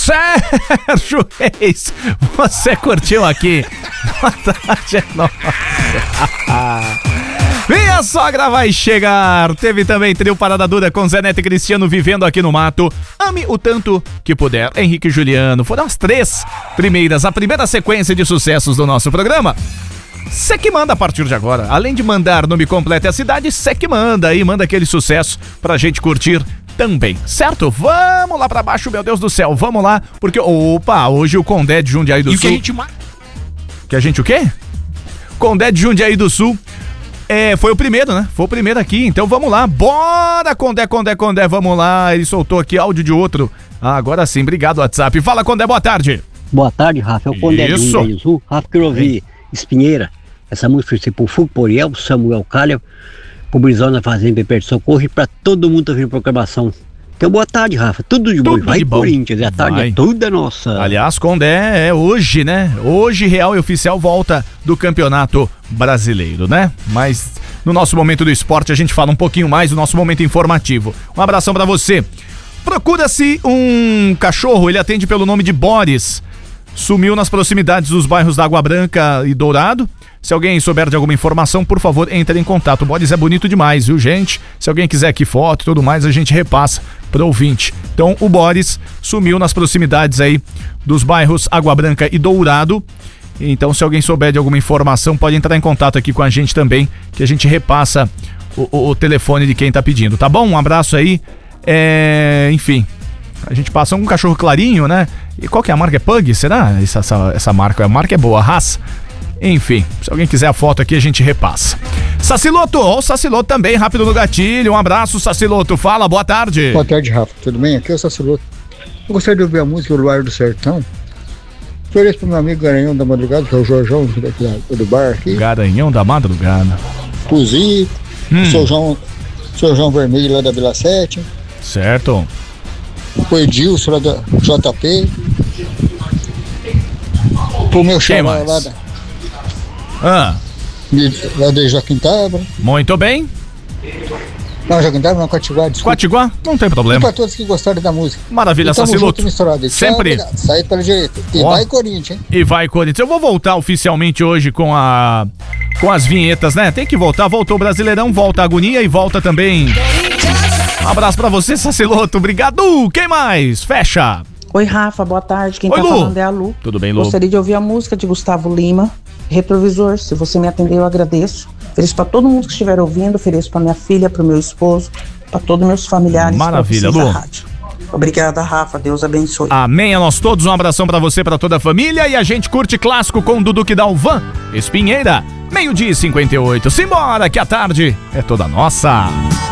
Sérgio Reis, você curtiu aqui? Boa tarde, é nossa. Minha sogra vai chegar. Teve também trio Parada Dura com Zé Neto e Cristiano, Vivendo Aqui no Mato. Ame o Tanto Que Puder, Henrique e Juliano. Foram as três primeiras, a primeira sequência de sucessos do nosso programa. Cê que manda a partir de agora. Além de mandar nome completo e a cidade, cê que manda aí, manda aquele sucesso pra gente curtir também, certo? Vamos lá pra baixo, meu Deus do céu, vamos lá, porque, opa, hoje o Condé de Jundiaí do Sul... Que a gente o quê? Condé de Jundiaí do Sul foi o primeiro, né? Foi o primeiro aqui, então vamos lá, bora Condé, vamos lá, ele soltou aqui áudio de outro. Agora sim, obrigado WhatsApp. Fala Condé, boa tarde. Boa tarde, Rafa, é o Condé de Jundiaí do Sul. Rafa, quero ouvir Espinheira. Essa música foi pro Fugo Poriel, Samuel Calha, pro Brisão na Fazenda, perto de Socorro e pra todo mundo ouvir a programação. Então, boa tarde, Rafa. Tudo de bom. Vai, Corinthians. A tarde é toda nossa. Aliás, Condé é hoje, né? Hoje, real e oficial, volta do Campeonato Brasileiro, né? Mas no nosso momento do esporte a gente fala um pouquinho mais do nosso momento informativo. Um abração pra você. Procura-se um cachorro, ele atende pelo nome de Boris. Sumiu nas proximidades dos bairros da Água Branca e Dourado. Se alguém souber de alguma informação, por favor, entre em contato. O Boris é bonito demais, viu, gente? Se alguém quiser aqui foto e tudo mais, a gente repassa para o ouvinte. Então, o Boris sumiu nas proximidades aí dos bairros Água Branca e Dourado. Então, se alguém souber de alguma informação, pode entrar em contato aqui com a gente também, que a gente repassa o telefone de quem tá pedindo, tá bom? Um abraço aí. Enfim, a gente passa um cachorro clarinho, né? E qual que é a marca? É Pug? Será? Essa marca? A marca é boa, a raça. Enfim, se alguém quiser a foto aqui, a gente repassa. Saciloto, ó, o Saciloto também, rápido no gatilho. Um abraço, Saciloto. Fala, boa tarde. Boa tarde, Rafa. Tudo bem? Aqui é o Saciloto. Eu gostaria de ouvir a música O Luar do Sertão. Ofereço pro meu amigo Garanhão da Madrugada, que é o Jorjão do bar aqui. Garanhão da Madrugada. O Zico, o seu João Vermelho lá da Vila 7. Certo. O Edilson lá da JP. O meu xará lá da... lá de Joaquim Tabra. Muito bem. Não, Joaquim Tabra, não, Quatiguá, desculpa. Quatiguá? Não tem problema. E pra todos que gostaram da música. Maravilha, Saciloto. Sempre. Sai pela direita. E vai Corinthians, hein? E vai Corinthians. Eu vou voltar oficialmente hoje com as vinhetas, né? Tem que voltar. Voltou o Brasileirão, volta a agonia e volta também. Um abraço pra você, Saciloto. Obrigado. Quem mais? Fecha. Oi, Rafa, boa tarde. Quem Oi, tá Lu. falando é a Lu. Tudo bem, Lu? Gostaria de ouvir a música de Gustavo Lima, Retrovisor. Se você me atender, eu agradeço. Ofereço pra todo mundo que estiver ouvindo, ofereço pra minha filha, pro meu esposo, pra todos meus familiares. Maravilha, Lu. Obrigada, Rafa. Deus abençoe. Amém a nós todos. Um abração pra você, pra toda a família. E a gente curte clássico com Dudu que Dalvan, Espinheira, 12:58. Simbora, que a tarde é toda nossa.